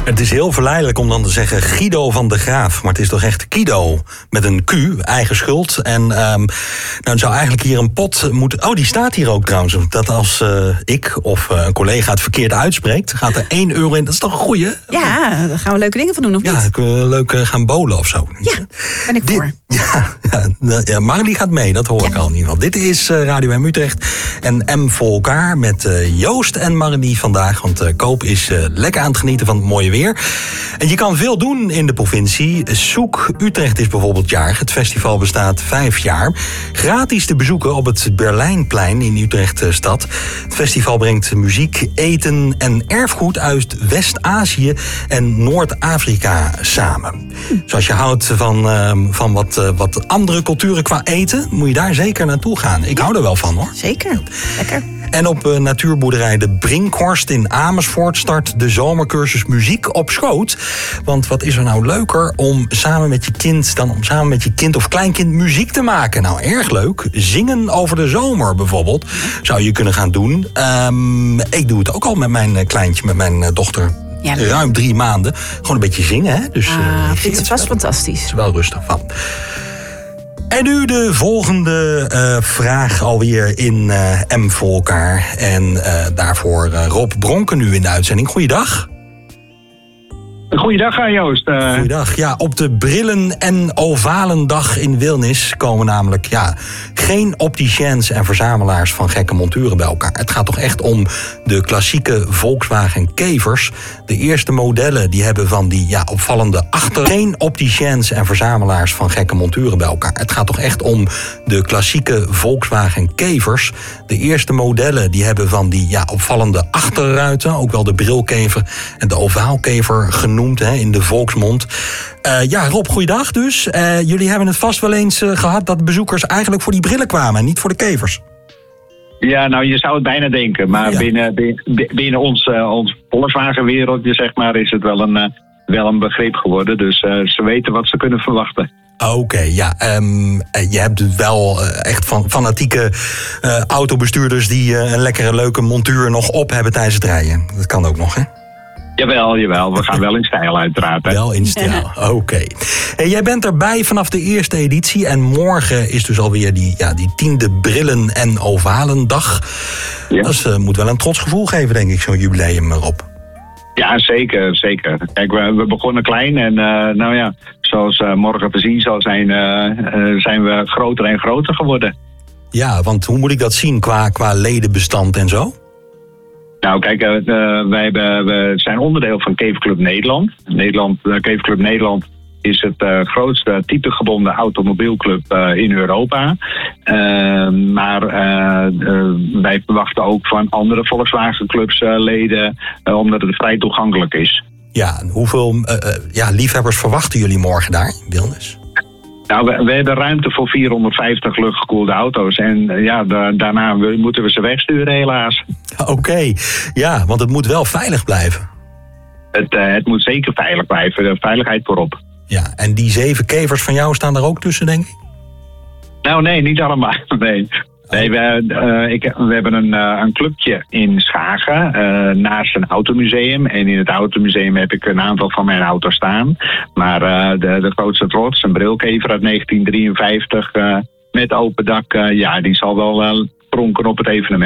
Het is heel verleidelijk om dan te zeggen Guido van de Graaf. Maar het is toch echt Guido met een Q, eigen schuld. En dan zou eigenlijk hier een pot moeten... Oh, die staat hier ook trouwens. Dat als ik of een collega het verkeerd uitspreekt, gaat er €1 in. Dat is toch een goeie? Ja, daar gaan we leuke dingen van doen, of niet? Ja, dan kunnen we leuk gaan bowlen of zo. Ja, ben ik voor. Ja, Marlie gaat mee, dat hoor ik al in ieder geval. Dit is Radio M Utrecht en M voor elkaar met Joost en Marlie vandaag. Want Koop is lekker aan het genieten van het mooie weer. En je kan veel doen in de provincie. Zoek Utrecht is bijvoorbeeld jarig. Het festival bestaat 5 jaar. Gratis te bezoeken op het Berlijnplein in Utrecht-stad. Het festival brengt muziek, eten en erfgoed uit West-Azië en Noord-Afrika samen. Dus als je houdt van wat andere culturen qua eten, moet je daar zeker naartoe gaan. Ik hou er wel van, hoor. Zeker, lekker. En op natuurboerderij De Brinkhorst in Amersfoort start de zomercursus muziek op schoot. Want wat is er nou leuker om samen met je kind dan om samen met je kind of kleinkind muziek te maken? Nou, erg leuk. Zingen over de zomer bijvoorbeeld zou je kunnen gaan doen. Ik doe het ook al met mijn kleintje, met mijn dochter. Ja, ruim 3 maanden. Gewoon een beetje zingen, hè? Dus, vind het vast fantastisch. Er is wel rustig van. En nu de volgende vraag alweer in M voor elkaar. En daarvoor Rob Bronken nu in de uitzending. Goeiedag. Goeiedag, Joost. Goeiedag. Ja, op de Brillen- en Ovalendag in Wilnis komen namelijk geen opticiens en verzamelaars van gekke monturen bij elkaar. Het gaat toch echt om de klassieke Volkswagen Kevers. De eerste modellen die hebben van die opvallende geen opticiens en verzamelaars van gekke monturen bij elkaar. Het gaat toch echt om de klassieke Volkswagen Kevers. De eerste modellen die hebben van die opvallende achterruiten, ook wel de brilkever en de ovaalkever genoemd in de volksmond. Rob, goeiedag dus. Jullie hebben het vast wel eens gehad dat bezoekers eigenlijk voor die brillen kwamen en niet voor de kevers. Ja, nou, je zou het bijna denken. Maar binnen ons Volkswagen-wereldje, zeg maar, is het wel een begrip geworden. Dus ze weten wat ze kunnen verwachten. Oké, je hebt wel echt fanatieke autobestuurders die een lekkere leuke montuur nog op hebben tijdens het rijden. Dat kan ook nog, hè? Jawel. We gaan wel in stijl uiteraard. Hè? Wel in stijl, oké. Hey, jij bent erbij vanaf de eerste editie. En morgen is dus alweer die 10e Brillen- en Ovalendag. Ja. Dat moet wel een trots gevoel geven, denk ik, zo'n jubileum erop. Ja, zeker. Kijk, we begonnen klein en zoals morgen te zien zal zijn, zijn we groter en groter geworden. Ja, want hoe moet ik dat zien qua ledenbestand en zo? Nou, kijk, we zijn onderdeel van Keverclub Nederland. Keverclub Nederland is het grootste typegebonden automobielclub in Europa. Maar wij verwachten ook van andere Volkswagen clubs leden, omdat het vrij toegankelijk is. Ja, hoeveel liefhebbers verwachten jullie morgen daar in Wilnis? Nou, we hebben ruimte voor 450 luchtgekoelde auto's. En daarna moeten we ze wegsturen, helaas. Oké, want het moet wel veilig blijven. Het moet zeker veilig blijven. De veiligheid voorop. Ja, en die 7 kevers van jou staan er ook tussen, denk ik? Nou, nee, niet allemaal. Nee, we hebben een clubje in Schagen naast een automuseum. En in het automuseum heb ik een aantal van mijn auto's staan. Maar de grootste trots, een brilkever uit 1953 met open dak, die zal wel pronken op het evenement.